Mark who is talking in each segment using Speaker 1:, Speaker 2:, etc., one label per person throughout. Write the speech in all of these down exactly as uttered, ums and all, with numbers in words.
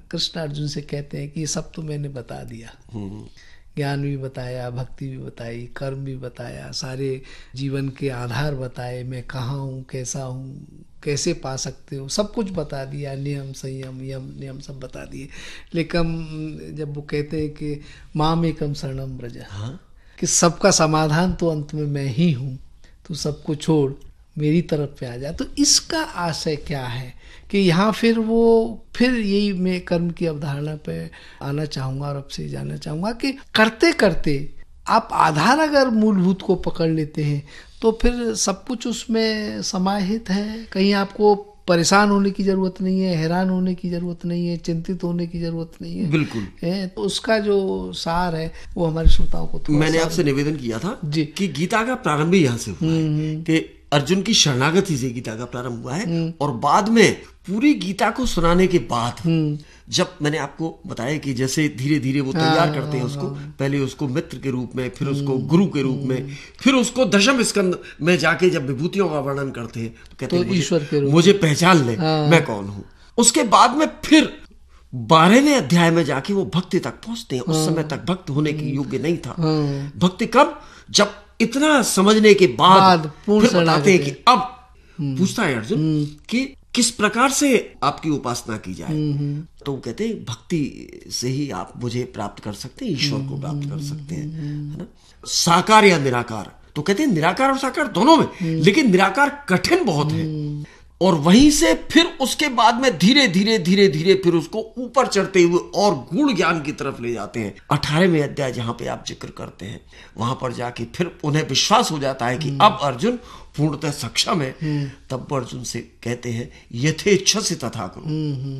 Speaker 1: कृष्ण अर्जुन से कहते हैं कि ये सब तो मैंने बता दिया, ज्ञान भी बताया, भक्ति भी बताई, कर्म भी बताया, सारे जीवन के आधार बताए, मैं कहाँ हूँ, कैसा हूँ, कैसे पा सकते हो, सब कुछ बता दिया, नियम संयम यम नियम सब बता दिए। लेकिन जब वो कहते हैं कि माम एकम शरणम व्रज, हाँ, कि सबका समाधान तो अंत में मैं ही हूँ, तू सबको छोड़ मेरी तरफ पे आ जा, तो इसका आशय क्या है कि यहाँ फिर वो फिर यही मैं कर्म की अवधारणा पे आना चाहूँगा और आपसे जानना चाहूँगा कि करते करते आप आधार अगर मूलभूत को पकड़ लेते हैं तो फिर सब कुछ उसमें समाहित है, कहीं आपको परेशान होने की जरूरत नहीं है, हैरान होने की जरूरत नहीं है, चिंतित होने की जरूरत नहीं है।
Speaker 2: बिल्कुल
Speaker 1: है तो उसका जो सार है वो हमारे श्रोताओं को थोड़ा
Speaker 2: मैंने आपसे निवेदन किया था
Speaker 1: जी
Speaker 2: कि गीता का प्रारंभ ही यहाँ से हुआ है कि अर्जुन की शरणागति से गीता का प्रारंभ हुआ है और बाद में पूरी गीता को सुनाने के बाद जब मैंने आपको बताया कि जैसे धीरे धीरे वो तैयार करते हैं उसको, पहले उसको मित्र के रूप में, फिर उसको गुरु के रूप में, फिर उसको दशम स्कंद में जाके जब विभूतियों का वर्णन करते हैं तो कहते हैं ईश्वर के रूप, मुझे पहचान ले मैं कौन हूं। उसके बाद में फिर बारहवें अध्याय में जाके वो भक्ति तक पहुंचते हैं। उस समय तक भक्त होने के योग्य नहीं था। भक्ति कब? जब इतना समझने के बाद फिर बताते हैं कि अब पूछता है अर्जुन कि किस प्रकार से आपकी उपासना की जाए, तो वो कहते हैं भक्ति से ही आप मुझे प्राप्त कर सकते हैं, ईश्वर को प्राप्त कर सकते हैं, है ना। साकार या निराकार, तो कहते हैं निराकार और साकार दोनों में, लेकिन निराकार कठिन बहुत है। और वहीं से फिर उसके बाद में धीरे धीरे धीरे धीरे फिर उसको ऊपर चढ़ते हुए और गूढ़ ज्ञान की तरफ ले जाते हैं। अठारहवें अध्याय जहां पे आप जिक्र करते हैं वहां पर जाके फिर उन्हें विश्वास हो जाता है कि अब अर्जुन पूर्णतः सक्षम है। तब वो अर्जुन से कहते हैं यथेच्छसि तथा करो,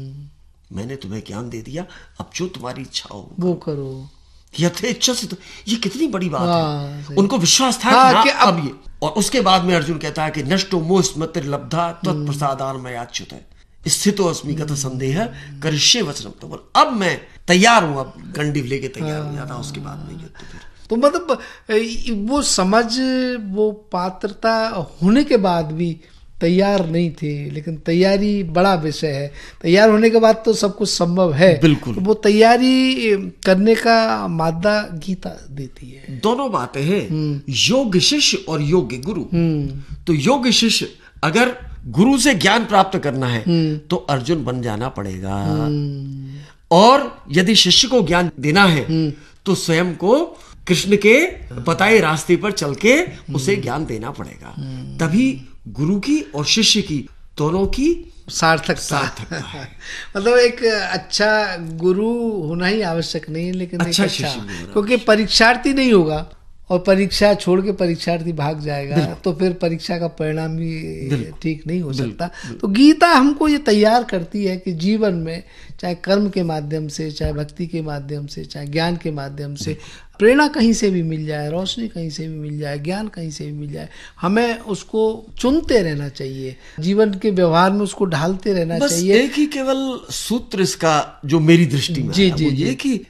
Speaker 2: मैंने तुम्हें ज्ञान दे दिया, अब जो तुम्हारी इच्छा हो
Speaker 1: वो करो।
Speaker 2: यथेच्छसि, तो ये कितनी बड़ी बात है। उनको विश्वास था हाँ, कि, कि अब ये। और उसके बाद में अर्जुन कहता है कि नष्टो मोह स्मृति लब्धा तत्प्रसादान मयाच्युत, स्थितो अस्मि गत संदेह करिष्ये वचनम, तो बोल अब मैं तैयार हूं, अब गंडीव लेके तैयार हो जाता। उसके बाद में युद्ध फिर
Speaker 1: तो मतलब वो समझ, वो पात्रता होने के बाद भी तैयार नहीं थे, लेकिन तैयारी बड़ा विषय है। तैयार होने के बाद तो सब कुछ संभव है।
Speaker 2: बिल्कुल।
Speaker 1: तो वो तैयारी करने का मादा गीता देती है।
Speaker 2: दोनों बातें हैं, योग्य शिष्य और योग्य गुरु। तो योग्य शिष्य, अगर गुरु से ज्ञान प्राप्त करना है तो अर्जुन बन जाना पड़ेगा, और यदि शिष्य को ज्ञान देना है तो स्वयं को कृष्ण के बताए रास्ते पर चल के उसे ज्ञान देना पड़ेगा। तभी गुरु की और शिष्य की दोनों की
Speaker 1: सार्थकता
Speaker 2: सार्थकता है।
Speaker 1: मतलब एक अच्छा गुरु होना ही आवश्यक नहीं है, लेकिन
Speaker 2: अच्छा,
Speaker 1: एक अच्छा, क्योंकि परीक्षार्थी नहीं होगा और परीक्षा छोड़ के परीक्षार्थी भाग जाएगा तो फिर परीक्षा का परिणाम भी ठीक नहीं हो सकता। तो गीता हमको ये तैयार करती है कि जीवन में चाहे कर्म के माध्यम से, चाहे भक्ति के माध्यम से, चाहे ज्ञान के माध्यम से, प्रेरणा कहीं से भी मिल जाए, रोशनी कहीं से भी मिल जाए, ज्ञान कहीं से भी मिल जाए, हमें उसको चुनते रहना चाहिए, जीवन के व्यवहार में उसको ढालते रहना
Speaker 2: बस
Speaker 1: चाहिए।
Speaker 2: एक ही केवल सूत्र इसका जो मेरी दृष्टि में
Speaker 1: जी जी जी
Speaker 2: कि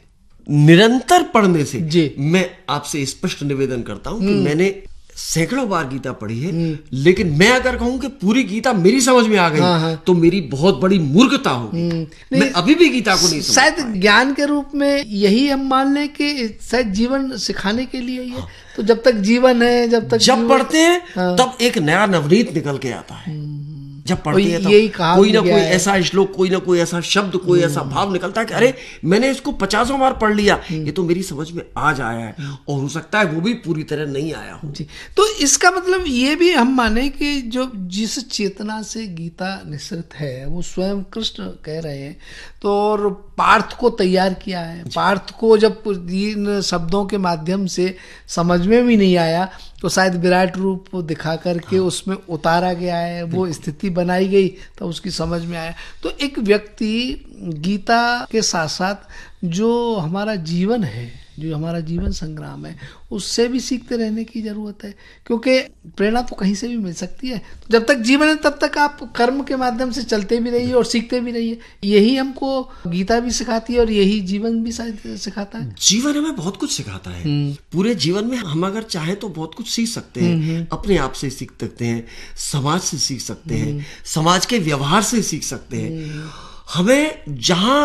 Speaker 2: निरंतर पढ़ने से
Speaker 1: जी।
Speaker 2: मैं आपसे स्पष्ट निवेदन करता हूं कि मैंने सैकड़ों बार गीता पढ़ी है, लेकिन मैं अगर कहूं कि पूरी गीता मेरी समझ में आ गई हाँ हाँ। तो मेरी बहुत बड़ी मूर्खता होगी। मैं अभी भी गीता को नहीं समझ
Speaker 1: शायद ज्ञान के रूप में यही हम मान लें कि शायद जीवन सिखाने के लिए ही है। तो जब तक जीवन है, जब तक
Speaker 2: जब पढ़ते हैं हाँ। तब एक नया नवनीत निकल के आता है। जब पढ़ते हैं तो कोई ना कोई ऐसा श्लोक, कोई ना कोई ऐसा शब्द, कोई ऐसा भाव निकलता है कि अरे मैंने इसको पचासों बार पढ़ लिया, ये तो मेरी समझ में आज आया है, और हो सकता है वो भी पूरी तरह नहीं आया हो।
Speaker 1: जी। तो इसका मतलब ये भी हम माने कि जो जिस चेतना से गीता निसृत है वो स्वयं कृष्ण कह रहे हैं, तो और पार्थ को तैयार किया है। पार्थ को जब इन शब्दों के माध्यम से समझ में भी नहीं आया तो शायद विराट रूप दिखा करके हाँ। उसमें उतारा गया है, वो स्थिति बनाई गई तो उसकी समझ में आया। तो एक व्यक्ति गीता के साथ साथ जो हमारा जीवन है, जो हमारा जीवन संग्राम है, उससे भी सीखते रहने की जरूरत है, क्योंकि प्रेरणा तो कहीं से भी मिल सकती है। जब तक जीवन है तब तक आप कर्म के माध्यम से चलते भी रहिए और सीखते भी रहिए। यही हमको गीता भी सिखाती है और यही जीवन भी शायद सिखाता है।
Speaker 2: जीवन हमें बहुत कुछ सिखाता है। पूरे जीवन में हम अगर चाहे तो बहुत कुछ सीख सकते हैं। अपने आप से सीख सकते हैं, समाज से सीख सकते हैं, समाज के व्यवहार से सीख सकते हैं। हमें जहां